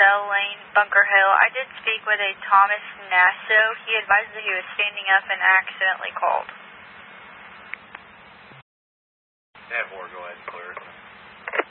Cell Lane, Bunker Hill. I did speak with a Thomas Nasso. He advised that he was standing up and accidentally called. That 4, go ahead and clear it.